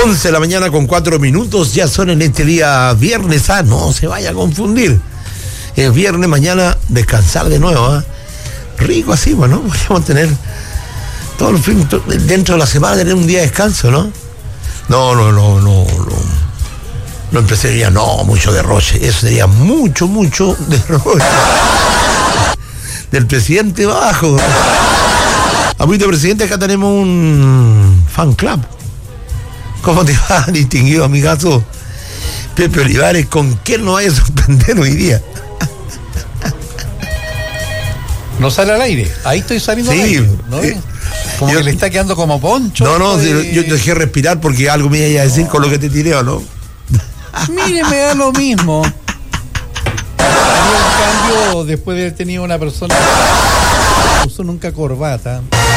11 de la mañana con 4 minutos, ya son en este día viernes. No se vaya a confundir. Es viernes, mañana descansar de nuevo. Rico así, bueno, podríamos tener todo el fin, dentro de la semana tener un día de descanso, ¿no? No empezaría, mucho derroche. Eso sería mucho derroche. Del presidente bajo. Amiguito presidente, acá tenemos un fan club. ¿Cómo te va, distinguido amigazo Pepe Olivares? ¿Con quién nos vaya a sorprender hoy día? No sale al aire. Ahí estoy saliendo al aire, ¿no? Como que le está quedando como poncho. Yo dejé respirar porque algo me iba a decir con lo que te tiré, ¿o no? Mire, me da lo mismo. Había un cambio después de haber tenido una persona que no usó nunca corbata.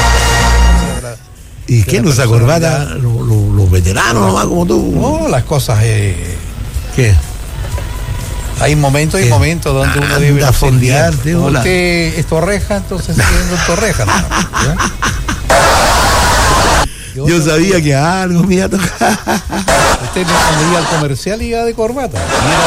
¿Y quién usa corbata? Los veteranos nomás como tú. No, las cosas... ¿Qué? Hay momentos y momentos donde uno debe fondear. Usted es Torreja, entonces sigue siendo Torreja, ¿no? Yo sabía que algo me iba a tocar. Usted cuando iba al comercial iba de corbata.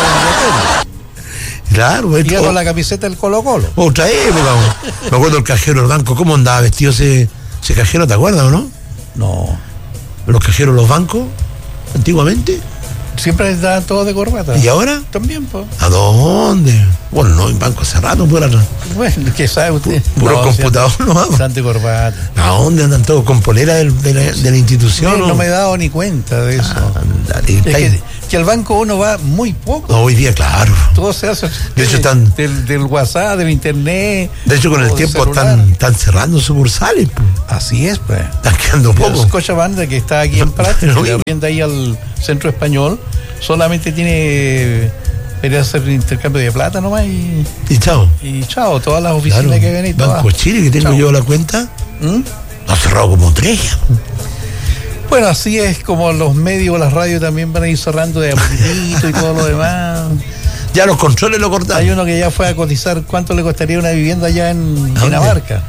Claro, iba con la camiseta del Colo-Colo. Otra época. Me acuerdo el cajero del banco, ¿cómo andaba vestido ese cajero? ¿Te acuerdas o no? No. Los cajeros de los bancos, antiguamente. Siempre estaban todos de corbata. ¿Y ahora? También, pues. ¿A dónde? Bueno, no, en banco hace rato, por atrás. Bueno, ¿qué sabe usted? Puro computador nomás. Bastante corbata. ¿A dónde andan todos con polera de la institución? No me he dado ni cuenta de eso. Andale, que al banco uno va muy poco. Hoy día, claro. Todo se hace de hecho, del WhatsApp, del internet. De hecho, con el tiempo están cerrando sucursales. Pues. Así es, pues. Están quedando pocos. Scotiabank, que está aquí en Prat, que le arrienda ahí al Centro Español, solamente tiene para hacer intercambio de plata nomás y chao. Y chao, todas las oficinas, claro, que ven y todas. Banco Chile, que tengo yo la cuenta, ha cerrado como 3. Bueno, así es como los medios, las radios también van a ir cerrando de a poquitito y todo lo demás. Ya los controles lo cortaron. Hay uno que ya fue a cotizar cuánto le costaría una vivienda allá en Dinamarca.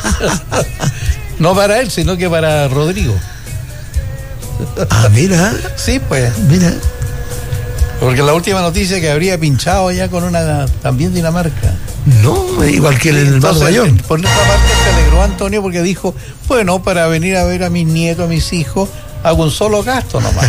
No para él, sino que para Rodrigo. Mira. Sí, pues. Mira. Porque la última noticia que habría pinchado allá con una también Dinamarca. No, igual que el Vaso Mayor. Por otra parte se alegró Antonio porque dijo, bueno, para venir a ver a mis nietos, a mis hijos, hago un solo gasto nomás.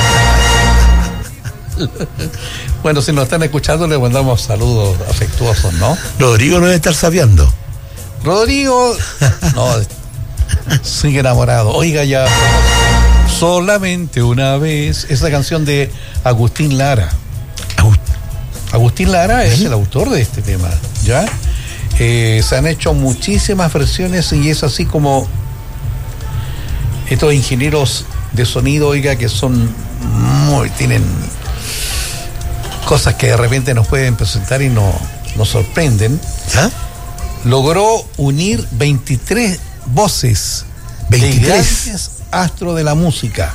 Bueno, si nos están escuchando, les mandamos saludos afectuosos, ¿no? Rodrigo no debe estar sabiando. Rodrigo, no, sigue enamorado. Oiga, ya, solamente una vez, esa canción de Agustín Lara. Agustín Lara es el autor de este tema, ¿ya? Se han hecho muchísimas versiones y es así como estos ingenieros de sonido, oiga, que son tienen cosas que de repente nos pueden presentar y nos sorprenden. ¿Ah? Logró unir 23 voces 23 de grandes astros de la música,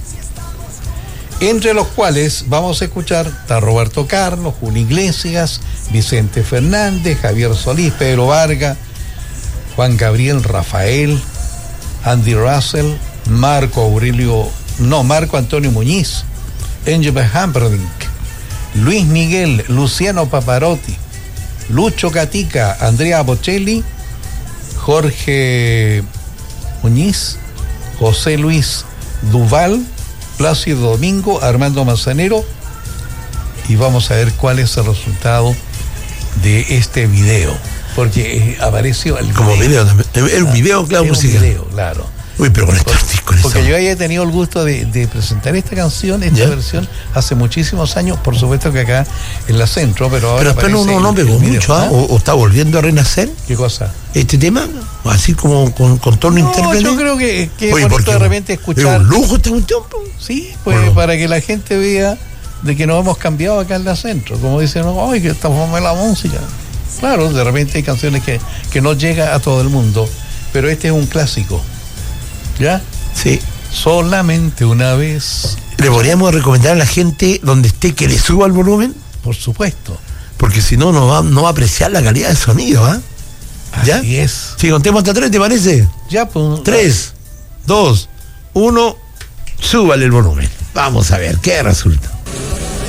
entre los cuales vamos a escuchar a Roberto Carlos, Julio Iglesias, Vicente Fernández, Javier Solís, Pedro Vargas, Juan Gabriel, Rafael, Andy Russell, Marco Antonio Muñiz, Angel Hamperdinck, Luis Miguel, Luciano Pavarotti, Lucho Gatica, Andrea Bocelli, Jorge Muñiz, José Luis Duval, Plácido Domingo, Armando Manzanero, y vamos a ver cuál es el resultado de este video, porque apareció el como video también. El video, claro, música. Un video, claro. Uy, pero con estos discos. Porque yo he tenido el gusto de presentar esta canción, esta versión, hace muchísimos años, por supuesto que acá en la Centro, pero ahora. Pero no pegó mucho, o está volviendo a renacer. ¿Qué cosa? Este tema, así como con tono intérprete. Yo creo que es bonito de repente escuchar. Es un lujo esta cuestión. Sí, pues bueno, para que la gente vea de que nos hemos cambiado acá en la Centro. Como dicen, ay, que estamos en la música. Claro, de repente hay canciones que no llega a todo el mundo, pero este es un clásico. ¿Ya? Sí. Solamente una vez. ¿Le podríamos recomendar a la gente donde esté que le suba el volumen? Por supuesto. Porque si no, no va a apreciar la calidad del sonido, ¿ah? ¿Ya? Así es. Si contemos hasta 3, ¿te parece? Ya, pues. 3, 2, 1, súbale el volumen. Vamos a ver qué resulta.